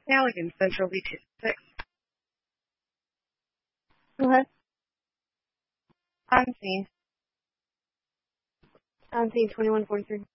Allegan Central B26. Go ahead. On scene. On scene 2143.